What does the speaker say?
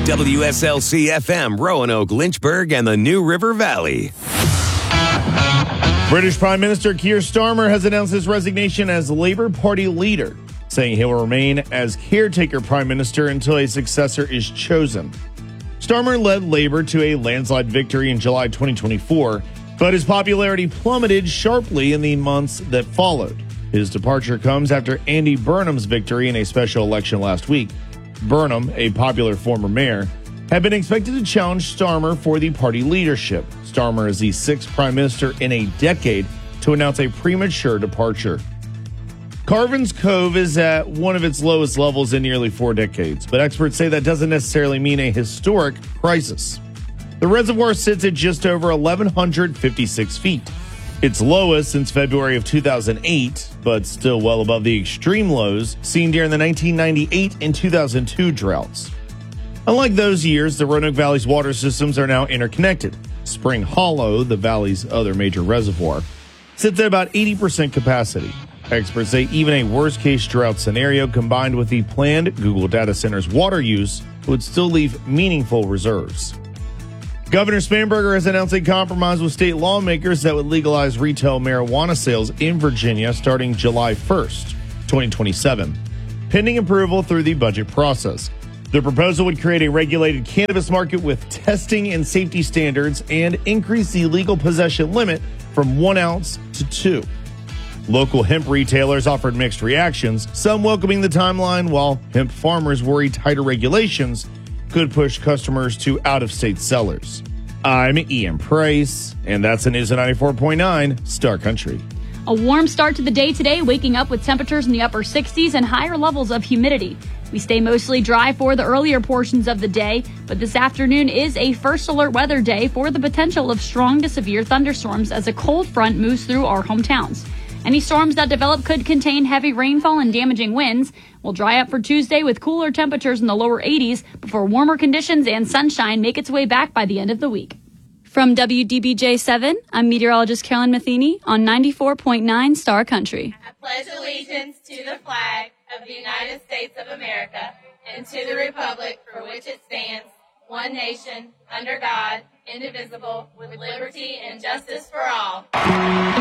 WSLC FM, Roanoke, Lynchburg, and the New River Valley. British Prime Minister Keir Starmer has announced his resignation as Labour Party leader, saying he will remain as caretaker prime minister until a successor is chosen. Starmer led Labour to a landslide victory in July 2024, but his popularity plummeted sharply in the months that followed. His departure comes after Andy Burnham's victory in a special election last week. Burnham, a popular former mayor, had been expected to challenge Starmer for the party leadership. Starmer is the sixth prime minister in a decade to announce a premature departure. Carvin's Cove is at one of its lowest levels in nearly 4 decades, but experts say that doesn't necessarily mean a historic crisis. The reservoir sits at just over 1,156 feet. It's lowest since February of 2008, but still well above the extreme lows seen during the 1998 and 2002 droughts. Unlike those years, the Roanoke Valley's water systems are now interconnected. Spring Hollow, the valley's other major reservoir, sits at about 80% capacity. Experts say even a worst-case drought scenario combined with the planned Google data center's water use would still leave meaningful reserves. Governor Spanberger has announced a compromise with state lawmakers that would legalize retail marijuana sales in Virginia starting July 1st, 2027, pending approval through the budget process. The proposal would create a regulated cannabis market with testing and safety standards and increase the legal possession limit from 1 ounce to 2. Local hemp retailers offered mixed reactions, some welcoming the timeline, while hemp farmers worry tighter regulations could push customers to out-of-state sellers. I'm Ian Price, and that's the news at 94.9 Star Country. A warm start to the day today, waking up with temperatures in the upper 60s and higher levels of humidity. We stay mostly dry for the earlier portions of the day, but this afternoon is a first alert weather day for the potential of strong to severe thunderstorms as a cold front moves through our hometowns. Any storms that develop could contain heavy rainfall and damaging winds. We'll dry up for Tuesday with cooler temperatures in the lower 80s before warmer conditions and sunshine make its way back by the end of the week. From WDBJ7, I'm meteorologist Carolyn Matheny on 94.9 Star Country. I pledge allegiance to the flag of the United States of America and to the republic for which it stands, one nation, under God, indivisible, with liberty and justice for all.